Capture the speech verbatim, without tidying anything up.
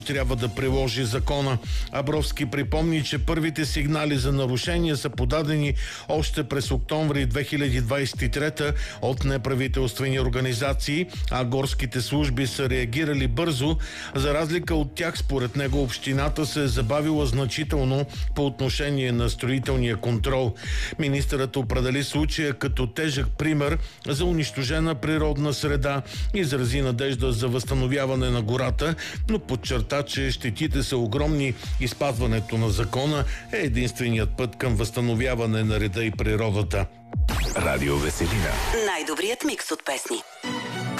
трябва да приложи закона. Абровски припомни, че първите сигнали за нарушения са подадени още през октомври две хиляди двадесет и трета от неправителствени организации, а горските служби са реагирали бързо. За разлика от тях, според него, общината се е забавила значително по отношение на строителния контрол. Министърът определи случая като тежък пример за унищожена природна среда и изрази надежда за възстановяване на гората, но подчерта, че щетите са огромни и спазването на закона е единственият път към възстановяване на реда и природата. Радио Веселина. Най-добрият микс от песни.